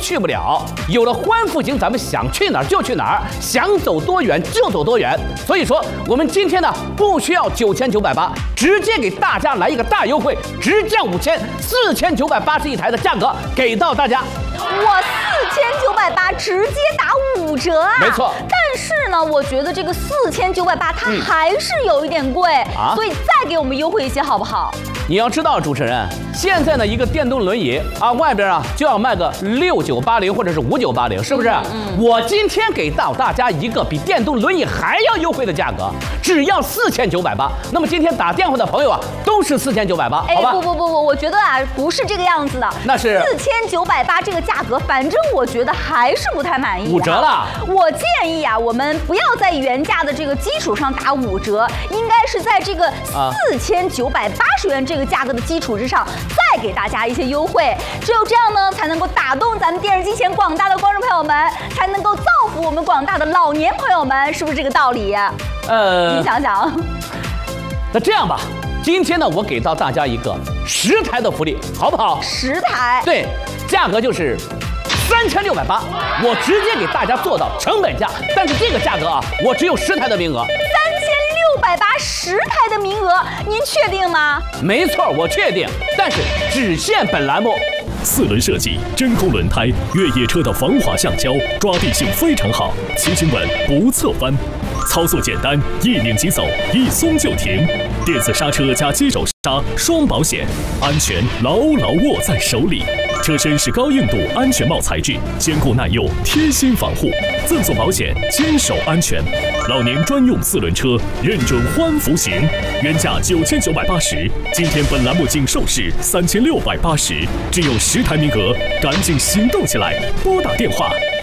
去不了。有了欢富行，咱们想去哪儿就去哪儿，想走多远就走多远。所以说，我们今天呢不需要9980，直接给大家来一个大优惠，直降5000，4980一台的价格给到大家。 哇，4980直接打5折啊！ 没错。 但是呢，我觉得这个4980它还是有一点贵，所以再给我们优惠一些好不好？ 你要知道，主持人，现在呢一个电动轮椅啊，外边啊就要卖个6980或者是5980，是不是？我今天给到大家一个比电动轮椅还要优惠的价格，只要4980。那么今天打电话的朋友啊，都是4980，好吧？ 不，我觉得啊不是这个样子的。 那是 4980这个价格，反正我觉得还是不太满意。 5折了。 我建议啊，我们不要在原价的这个基础上打5折，应该是在这个4980元这个价格的基础之上，再给大家一些优惠。只有这样呢，才能够打动咱们电视机前广大的观众朋友们，才能够造福我们广大的老年朋友们，是不是这个道理？你想想。 那这样吧，今天呢，我给到大家一个10台的福利，好不好 ？10台。对， 价格就是3680，我直接给大家做到成本价。但是这个价格啊，我只有10台的名额。 3680，10台的名额，您确定吗？ 没错，我确定，但是只限本栏目。 4轮设计，真空轮胎，越野车的防滑橡胶，抓地性非常好，骑行稳不侧翻，操作简单，一拧即走，一松就停。电子刹车加机手刹双保险，安全牢牢握在手里。车身是高硬度安全帽材质，坚固耐用，贴心防护，赠送保险，坚守安全。老年专用4轮车，认准欢福行，原价9980，今天本栏目仅售市3680，只有10台名额，赶紧行动起来，拨打电话